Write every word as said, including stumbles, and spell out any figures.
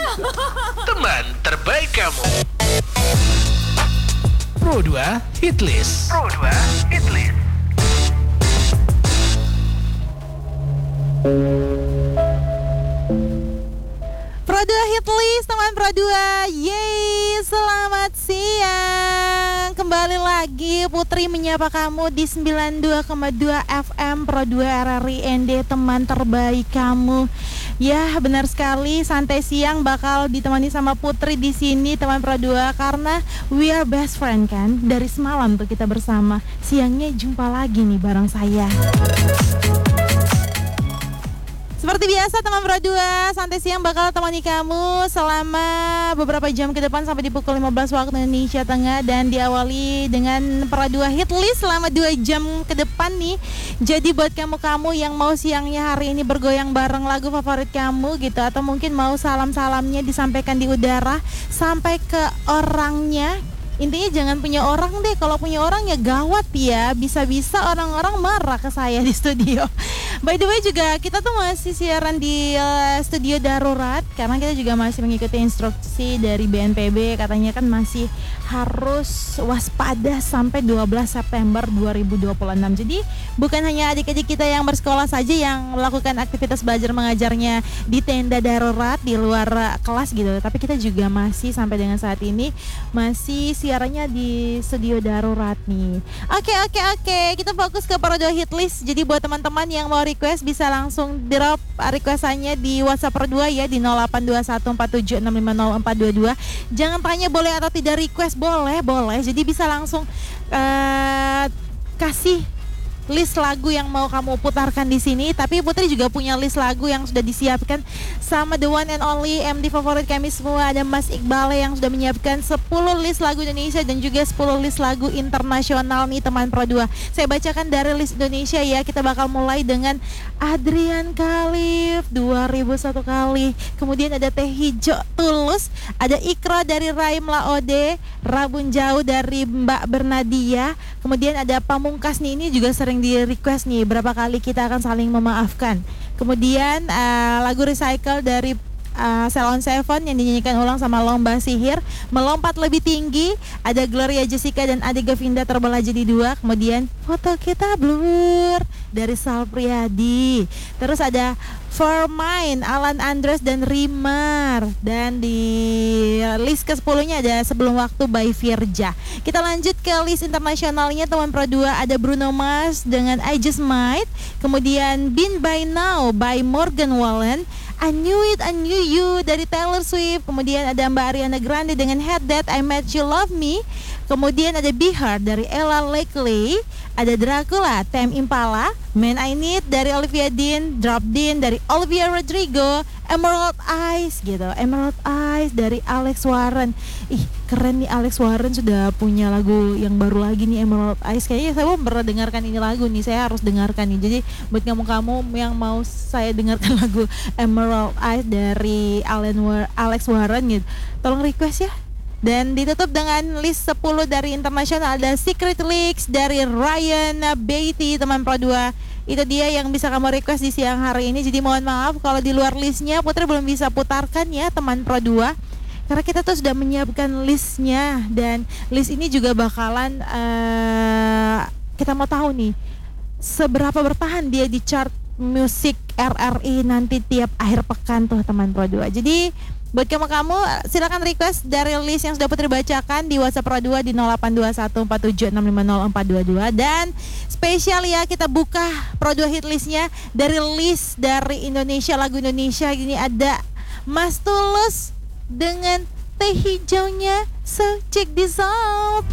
Teman terbaik kamu. Pro dua Hitlist. Pro dua Hitlist. Pro dua Hitlist, teman Pro dua. Yeay, selamat siang. Kembali lagi Putri menyapa kamu di sembilan puluh dua koma dua F M Pro dua R R I N D, teman terbaik kamu. Ya, benar sekali, santai siang bakal ditemani sama Putri di sini, teman Pro dua, karena we are best friend kan. Dari semalam tuh kita bersama. Siangnya jumpa lagi nih bareng saya. Seperti biasa teman Pro dua, santai siang bakal temani kamu selama beberapa jam ke depan sampai di pukul lima belas waktu Indonesia Tengah, dan diawali dengan Pro dua Hitlist selama dua jam ke depan nih. Jadi buat kamu-kamu yang mau siangnya hari ini bergoyang bareng lagu favorit kamu gitu, atau mungkin mau salam-salamnya disampaikan di udara sampai ke orangnya. Intinya jangan punya orang deh, kalau punya orang ya gawat ya, bisa-bisa orang-orang marah ke saya di studio. By the way juga kita tuh masih siaran di uh, studio darurat, karena kita juga masih mengikuti instruksi dari B N P B, katanya kan masih harus waspada sampai dua belas September dua ribu dua puluh enam. Jadi bukan hanya adik-adik kita yang bersekolah saja yang melakukan aktivitas belajar mengajarnya di tenda darurat di luar uh, kelas gitu, tapi kita juga masih sampai dengan saat ini masih siarannya di studio darurat nih. Oke oke oke, kita fokus ke Pro dua Hitlist. Jadi buat teman-teman yang mau request bisa langsung drop requestannya di WhatsApp Pro dua ya, di nol delapan dua satu empat tujuh enam lima nol empat dua dua. Jangan tanya boleh atau tidak request, boleh boleh. Jadi bisa langsung uh, kasih list lagu yang mau kamu putarkan di sini. Tapi Putri juga punya list lagu yang sudah disiapkan sama the one and only M D favorit kami semua, ada Mas Iqbal yang sudah menyiapkan sepuluh list lagu Indonesia dan juga sepuluh list lagu internasional nih teman Pro dua. Saya bacakan dari list Indonesia ya. Kita bakal mulai dengan Adrian Khalif dua ribu satu kali. Kemudian ada Teh Hijau Tulus, ada Ikra dari Raim Laode, Rabun Jauh dari Mbak Bernadia. Kemudian ada Pamungkas nih, ini juga sering di request nih, berapa kali kita akan saling memaafkan. Kemudian uh, lagu Recycle dari uh, Salon Seven yang dinyanyikan ulang sama Lomba Sihir, Melompat Lebih Tinggi, ada Gloria Jessica dan Ade Govinda Terbelah Jadi Dua. Kemudian Foto Kita Blur dari Sal Priadi. Terus ada For Mine, Alan Andres dan Rimar. Dan di list ke sepuluh-nya ada Sebelum Waktu by Virja. Kita lanjut ke list internasionalnya teman Pro dua, ada Bruno Mars dengan I Just Might. Kemudian Been By Now by Morgan Wallen, I Knew It, I Knew You dari Taylor Swift. Kemudian ada Mbak Ariana Grande dengan Had That, I Met You Love Me. Kemudian ada Be Hard dari Ella Blakely, ada Dracula, Tame Impala, Man I Need dari Olivia Dean, Drop Dean dari Olivia Rodrigo, Emerald Eyes gitu, Emerald Eyes dari Alex Warren. Ih, keren nih, Alex Warren sudah punya lagu yang baru lagi nih, Emerald Eyes. Kayaknya saya belum pernah dengarkan ini lagu nih, saya harus dengarkan nih. Jadi buat kamu-kamu yang mau saya dengarkan lagu Emerald Eyes dari Alan War- Alex Warren gitu, tolong request ya. Dan ditutup dengan list sepuluh dari internasional, ada Secret Leaks dari Ryan Beatty teman Pro dua. Itu dia yang bisa kamu request di siang hari ini. Jadi mohon maaf kalau di luar listnya Putri belum bisa putarkan ya teman Pro dua, karena kita tuh sudah menyiapkan listnya. Dan list ini juga bakalan uh, kita mau tahu nih seberapa bertahan dia di chart musik R R I nanti tiap akhir pekan tuh teman Pro dua. Jadi buat kamu-kamu silakan request dari list yang sudah Putri bacakan di WhatsApp Pro dua di nol delapan dua satu empat tujuh enam lima nol empat dua dua. Dan spesial ya, kita buka Pro dua Hitlistnya dari list dari Indonesia, lagu Indonesia. Ini ada Mas Tulus dengan Teh Hijaunya. So check this out.